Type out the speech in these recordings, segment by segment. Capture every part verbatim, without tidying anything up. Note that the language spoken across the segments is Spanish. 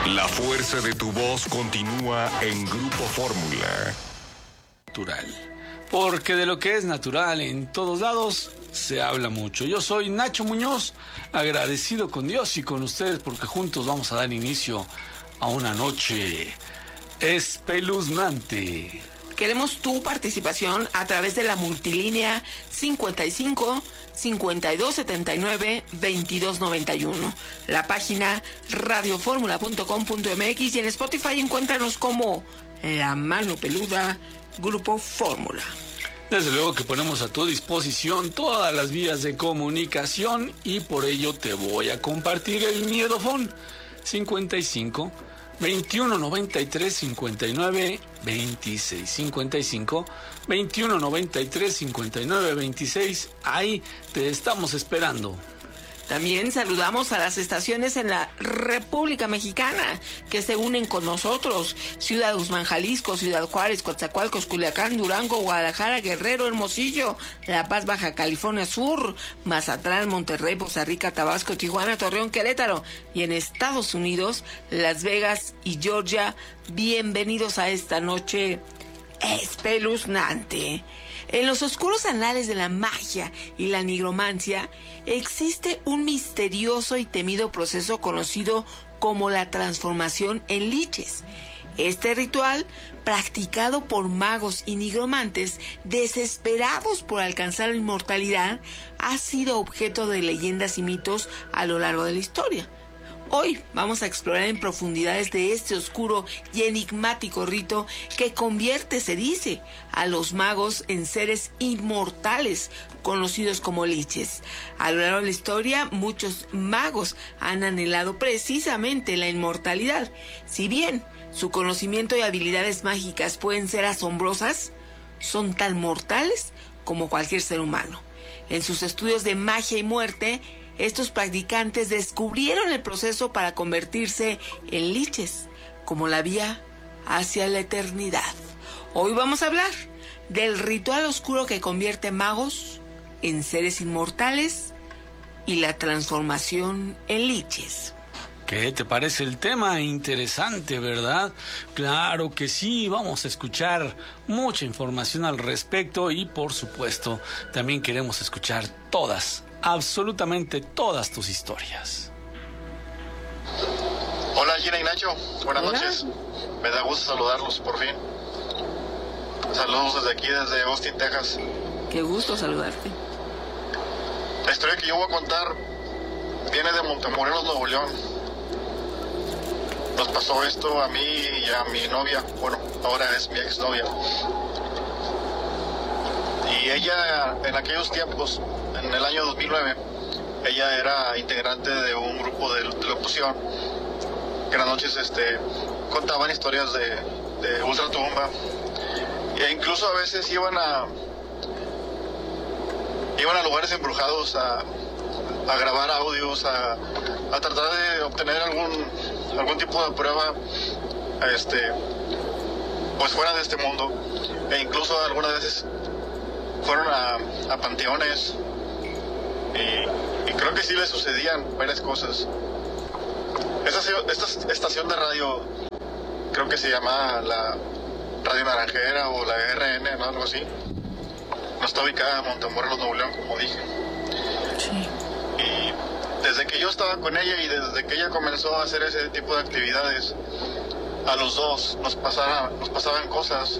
La fuerza de tu voz continúa en Grupo Fórmula. Natural. Porque de lo que es natural en todos lados se habla mucho. Yo soy Nacho Muñoz, agradecido con Dios y con ustedes porque juntos vamos a dar inicio a una noche espeluznante. Queremos tu participación a través de la multilínea cincuenta y cinco, cincuenta y dos setenta y nueve, veintidós noventa y uno, la página radioformula punto com punto m x y en Spotify encuéntranos como La Mano Peluda Grupo Fórmula. Desde luego que ponemos a tu disposición todas las vías de comunicación y por ello te voy a compartir el miedofón cincuenta y cinco, veintiuno noventa y tres, cincuenta y nueve, veintiséis, cincuenta y cinco, veintiuno noventa y tres, cincuenta y nueve, veintiséis. Ahí te estamos esperando. También saludamos a las estaciones en la República Mexicana que se unen con nosotros: Ciudad Guzmán, Jalisco, Ciudad Juárez, Coatzacoalcos, Culiacán, Durango, Guadalajara, Guerrero, Hermosillo, La Paz, Baja California Sur, Mazatlán, Monterrey, Poza Rica, Tabasco, Tijuana, Torreón, Querétaro, y en Estados Unidos, Las Vegas y Georgia. Bienvenidos a esta noche espeluznante. En los oscuros anales de la magia y la nigromancia existe un misterioso y temido proceso conocido como la transformación en liches. Este ritual, practicado por magos y nigromantes desesperados por alcanzar la inmortalidad, ha sido objeto de leyendas y mitos a lo largo de la historia. Hoy vamos a explorar en profundidades de este oscuro y enigmático rito que convierte, se dice, a los magos en seres inmortales, conocidos como liches. A lo largo de la historia, muchos magos han anhelado precisamente la inmortalidad. Si bien su conocimiento y habilidades mágicas pueden ser asombrosas, son tan mortales como cualquier ser humano. En sus estudios de magia y muerte, estos practicantes descubrieron el proceso para convertirse en liches, como la vía hacia la eternidad. Hoy vamos a hablar del ritual oscuro que convierte magos en seres inmortales y la transformación en liches. ¿Qué te parece el tema? Interesante, ¿verdad? Claro que sí, vamos a escuchar mucha información al respecto y, por supuesto, también queremos escuchar todas, absolutamente todas tus historias. Hola Gina y Nacho, buenas Hola. noches. Me da gusto saludarlos por fin. Saludos desde aquí, desde Austin, Texas. Qué gusto saludarte. La historia que yo voy a contar viene de Montemorelos, Nuevo León. Nos pasó esto a mí y a mi novia, bueno, ahora es mi exnovia. Y ella, en aquellos tiempos, en el año dos mil nueve, ella era integrante de un grupo de, de locución que en las noches este, contaban historias de, de ultratumba, e incluso a veces iban a iban a lugares embrujados a, a grabar audios, a, a tratar de obtener algún algún tipo de prueba este pues fuera de este mundo, e incluso algunas veces fueron a, a panteones y, y creo que sí le sucedían varias cosas. Esta, esta estación de radio creo que se llama la Radio Naranjera o la R N, ¿no? Algo así. No está ubicada en Montemorelos, Nuevo León, como dije. Sí. Y desde que yo estaba con ella y desde que ella comenzó a hacer ese tipo de actividades, a los dos nos pasaban, nos pasaban cosas.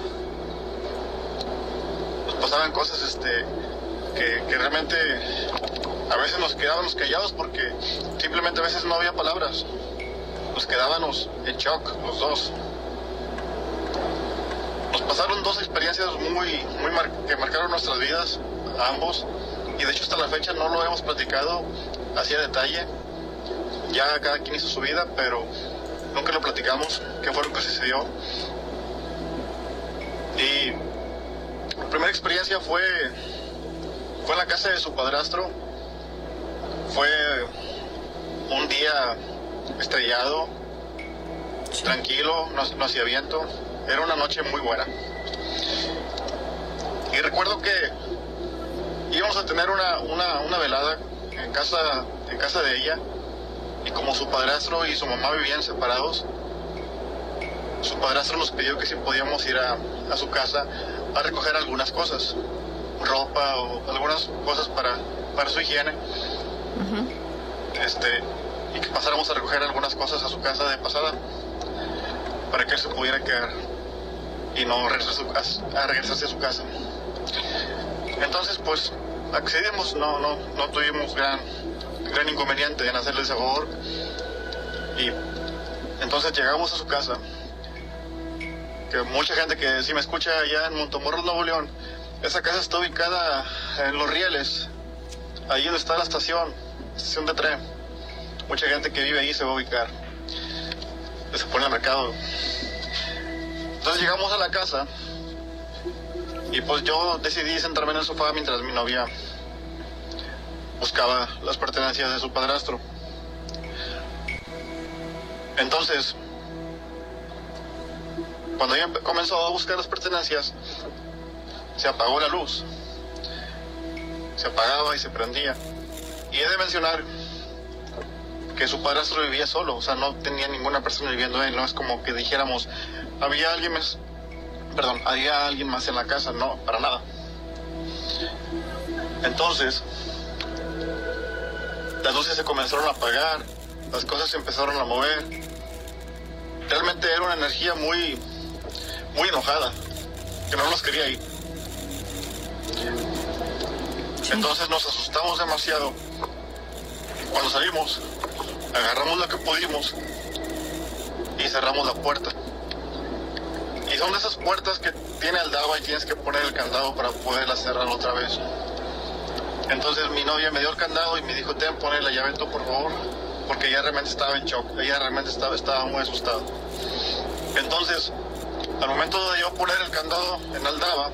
Nos pasaban cosas este, que, que realmente a veces nos quedábamos callados porque simplemente a veces no había palabras. Nos quedábamos en shock los dos. Nos pasaron dos experiencias muy, muy mar que marcaron nuestras vidas, a ambos, y de hecho hasta la fecha no lo hemos platicado así a detalle. Ya cada quien hizo su vida, pero nunca lo platicamos, qué fue lo que sucedió. Y la primera experiencia fue, fue en la casa de su padrastro. Fue un día estrellado, sí. Tranquilo, no, no hacía viento. Era una noche muy buena. Y recuerdo que íbamos a tener una, una, una velada en casa, en casa de ella. Y como su padrastro y su mamá vivían separados, su padrastro nos pidió que si podíamos ir a, a su casa a recoger algunas cosas, ropa o algunas cosas para, para su higiene. Uh-huh. Este, y que pasáramos a recoger algunas cosas a su casa de pasada para que él se pudiera quedar y no regresar a, su, a regresarse a su casa. Entonces, pues, accedimos, no, no, no tuvimos gran, gran inconveniente en hacerle ese favor. Y entonces llegamos a su casa, que mucha gente que si me escucha allá en Montemorros, Nuevo León, esa casa está ubicada en Los Rieles, ahí donde está la estación, estación de tren. Mucha gente que vive ahí se va a ubicar, se pone al mercado. Entonces llegamos a la casa y pues yo decidí sentarme en el sofá mientras mi novia buscaba las pertenencias de su padrastro. Entonces, cuando ella comenzó a buscar las pertenencias, se apagó la luz. Se apagaba y se prendía. Y he de mencionar que su padrastro vivía solo, o sea, no tenía ninguna persona viviendo él, no es como que dijéramos, había alguien más, perdón, había alguien más en la casa, no, para nada. Entonces, las luces se comenzaron a apagar, las cosas se empezaron a mover. Realmente era una energía muy, muy enojada, que no nos quería ir. Entonces nos asustamos demasiado. Cuando salimos, agarramos lo que pudimos y cerramos la puerta. Y son de esas puertas que tiene aldaba y tienes que poner el candado para poderla cerrar otra vez. Entonces mi novia me dio el candado y me dijo, ten, ponle la llave tú, por favor, porque ella realmente estaba en shock, ella realmente estaba, estaba muy asustada. Entonces, al momento de yo poner el candado en aldaba,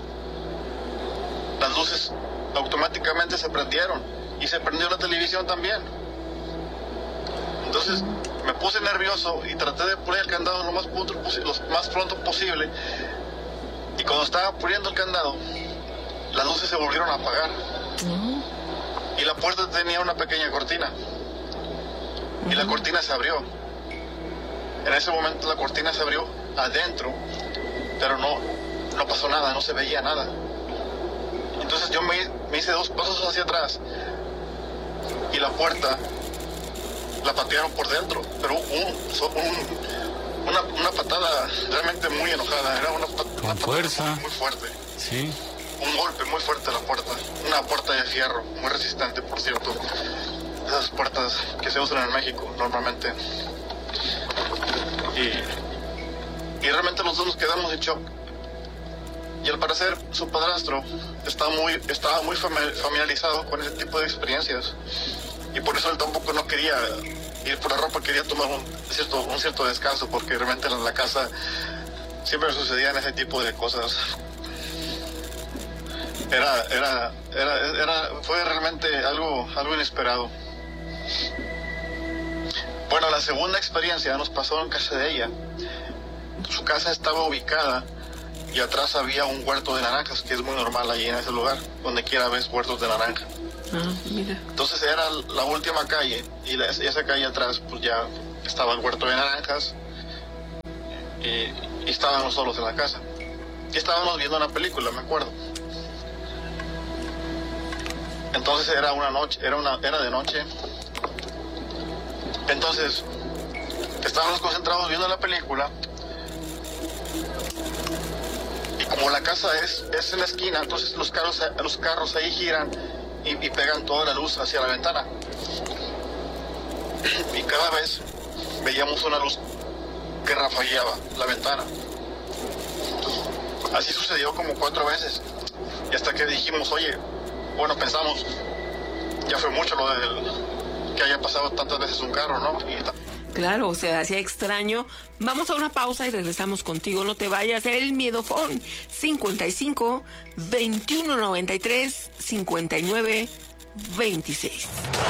las luces automáticamente se prendieron y se prendió la televisión también. Entonces me puse nervioso y traté de poner el candado lo más, pronto, lo más pronto posible, y cuando estaba poniendo el candado, las luces se volvieron a apagar y la puerta tenía una pequeña cortina y la cortina se abrió. En ese momento la cortina se abrió adentro, pero no, no pasó nada, no se veía nada. Entonces yo me, me hice dos pasos hacia atrás y la puerta la patearon por dentro, pero un, un, una, una patada realmente muy enojada, era una, pat, con una fuerza muy fuerte. Sí. Un golpe muy fuerte a la puerta, una puerta de fierro, muy resistente, por cierto. Esas puertas que se usan en México normalmente. Y, y realmente los dos nos quedamos en shock. Y al parecer su padrastro estaba muy, estaba muy familiarizado con ese tipo de experiencias. Y por eso él tampoco no quería ir por la ropa, quería tomar un cierto, un cierto descanso, porque realmente en la casa siempre sucedían ese tipo de cosas. Era, era, era, era, fue realmente algo, algo inesperado. Bueno, la segunda experiencia nos pasó en casa de ella. Su casa estaba ubicada y atrás había un huerto de naranjas, que es muy normal allí en ese lugar, donde quiera ves huertos de naranja. Ah, mira. Entonces era la última calle, y la, esa calle atrás pues ya estaba el huerto de naranjas, y, y estábamos solos en la casa. Y estábamos viendo una película, me acuerdo. Entonces era una noche, era una, era de noche. Entonces estábamos concentrados viendo la película, y como la casa es, es en la esquina, entonces los carros, los carros ahí giran y, y pegan toda la luz hacia la ventana. Y cada vez veíamos una luz que rafagueaba la ventana. Así sucedió como cuatro veces. Y hasta que dijimos, oye, bueno, pensamos, ya fue mucho lo del que haya pasado tantas veces un carro, ¿no? Y claro, o sea, hacía extraño. Vamos a una pausa y regresamos contigo. No te vayas. El Miedofón cincuenta y cinco, veintiuno noventa y tres, cincuenta y nueve, veintiséis.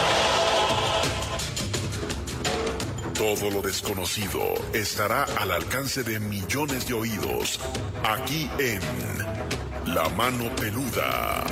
Todo lo desconocido estará al alcance de millones de oídos, aquí en La Mano Peluda.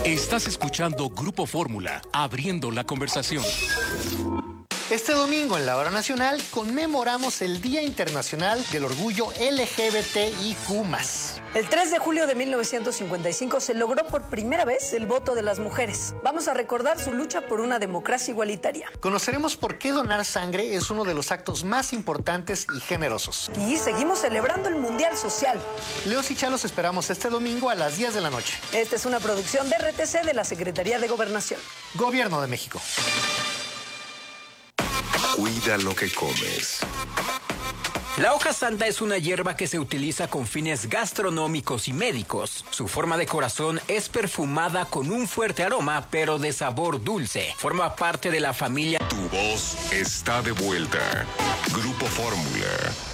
Estás escuchando Grupo Fórmula, abriendo la conversación. Este domingo en la Hora Nacional conmemoramos el Día Internacional del Orgullo L G B T I Q más. El tres de julio de mil novecientos cincuenta y cinco se logró por primera vez el voto de las mujeres. Vamos a recordar su lucha por una democracia igualitaria. Conoceremos por qué donar sangre es uno de los actos más importantes y generosos. Y seguimos celebrando el Mundial Social. Leos y Chalos esperamos este domingo a las diez de la noche. Esta es una producción de R T C de la Secretaría de Gobernación. Gobierno de México. Cuida lo que comes. La hoja santa es una hierba que se utiliza con fines gastronómicos y médicos. Su forma de corazón es perfumada con un fuerte aroma, pero de sabor dulce. Forma parte de la familia. Tu voz está de vuelta. Grupo Fórmula.